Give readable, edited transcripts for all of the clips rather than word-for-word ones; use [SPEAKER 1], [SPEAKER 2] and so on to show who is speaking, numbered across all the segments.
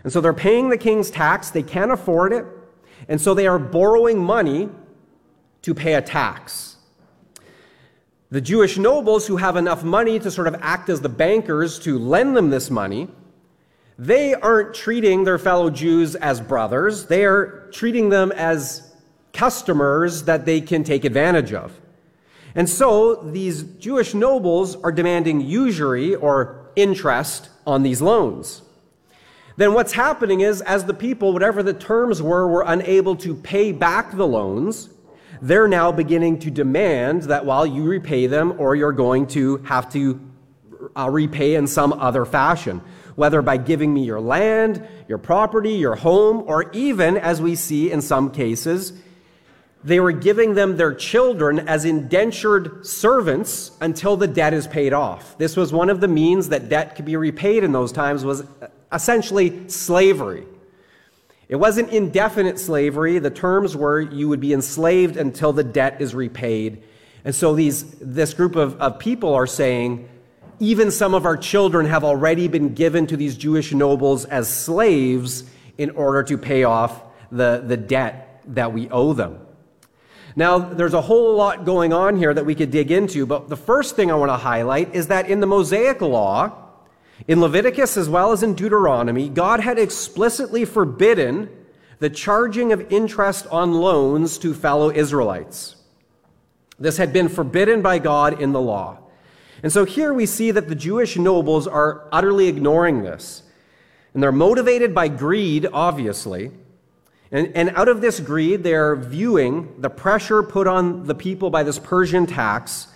[SPEAKER 1] And so they're paying the king's tax. They can't afford it. And so they are borrowing money to pay a tax. The Jewish nobles who have enough money to sort of act as the bankers to lend them this money, they aren't treating their fellow Jews as brothers. They are treating them as customers that they can take advantage of. And so these Jewish nobles are demanding usury or interest on these loans. Then what's happening is, as the people, whatever the terms were unable to pay back the loans, they're now beginning to demand that while you repay them, or you're going to have to repay in some other fashion, whether by giving me your land, your property, your home, or even, as we see in some cases, they were giving them their children as indentured servants until the debt is paid off. This was one of the means that debt could be repaid in those times, was essentially slavery. It wasn't indefinite slavery. The terms were you would be enslaved until the debt is repaid. And so this group of people are saying, even some of our children have already been given to these Jewish nobles as slaves in order to pay off the debt that we owe them. Now, there's a whole lot going on here that we could dig into, but the first thing I want to highlight is that in the Mosaic Law, in Leviticus as well as in Deuteronomy, God had explicitly forbidden the charging of interest on loans to fellow Israelites. This had been forbidden by God in the law. And so here we see that the Jewish nobles are utterly ignoring this. And they're motivated by greed, obviously. And out of this greed, they are viewing the pressure put on the people by this Persian tax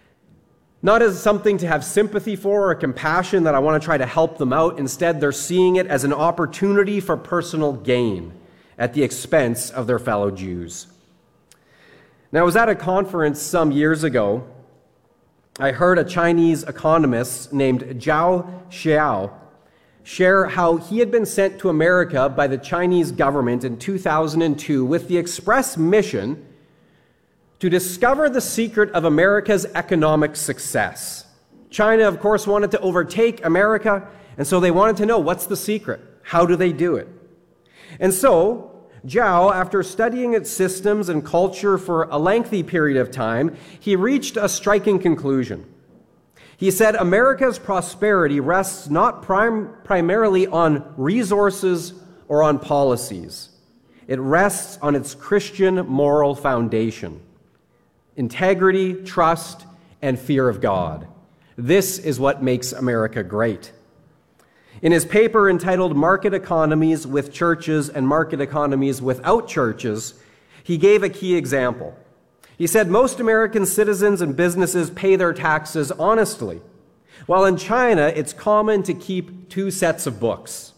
[SPEAKER 1] not as something to have sympathy for or compassion that I want to try to help them out. Instead, they're seeing it as an opportunity for personal gain at the expense of their fellow Jews. Now, I was at a conference some years ago. I heard a Chinese economist named Zhao Xiao share how he had been sent to America by the Chinese government in 2002 with the express mission to discover the secret of America's economic success. China, of course, wanted to overtake America, and so they wanted to know, what's the secret? How do they do it? And so, Zhao, after studying its systems and culture for a lengthy period of time, he reached a striking conclusion. He said, America's prosperity rests not primarily on resources or on policies. It rests on its Christian moral foundation. Integrity, trust, and fear of God. This is what makes America great. In his paper entitled Market Economies with Churches and Market Economies Without Churches, he gave a key example. He said most American citizens and businesses pay their taxes honestly, while in China it's common to keep 2 sets of books.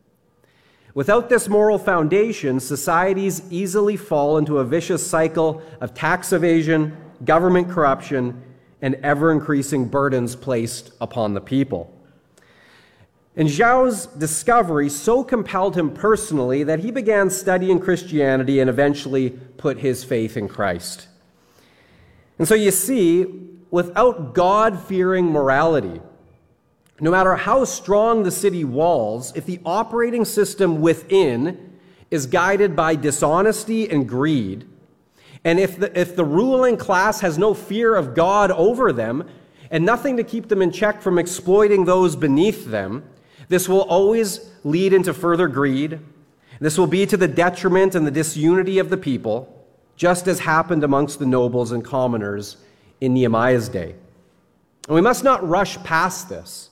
[SPEAKER 1] Without this moral foundation, societies easily fall into a vicious cycle of tax evasion, government corruption, and ever-increasing burdens placed upon the people. And Zhao's discovery so compelled him personally that he began studying Christianity and eventually put his faith in Christ. And so you see, without God-fearing morality, no matter how strong the city walls, if the operating system within is guided by dishonesty and greed, and if the ruling class has no fear of God over them and nothing to keep them in check from exploiting those beneath them, this will always lead into further greed. This will be to the detriment and the disunity of the people, just as happened amongst the nobles and commoners in Nehemiah's day. And we must not rush past this.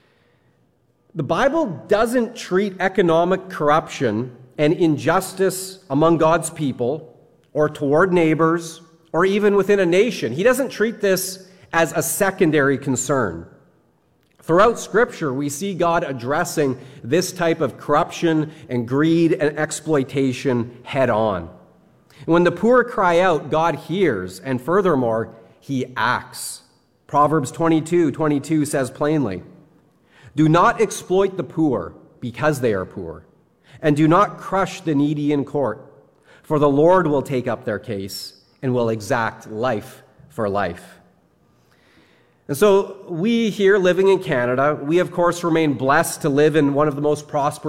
[SPEAKER 1] The Bible doesn't treat economic corruption and injustice among God's people or toward neighbors or even within a nation. He doesn't treat this as a secondary concern. Throughout Scripture, we see God addressing this type of corruption and greed and exploitation head on. And when the poor cry out, God hears, and furthermore, he acts. Proverbs 22:22 says plainly, "Do not exploit the poor because they are poor, and do not crush the needy in court, for the Lord will take up their case and will exact life for life." And so we here living in Canada, we of course remain blessed to live in one of the most prosperous